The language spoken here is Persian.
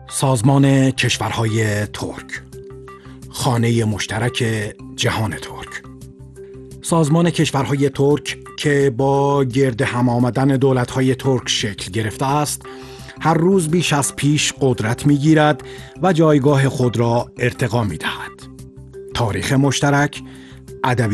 سازمان کشورهای ترک، خانه مشترک جهان ترک. سازمان کشورهای ترک که با گرد هم آمدن دولت‌های ترک شکل گرفته است، هر روز بیش از پیش قدرت می‌گیرد و جایگاه خود را ارتقا می‌دهد. تاریخ مشترک، ادبیات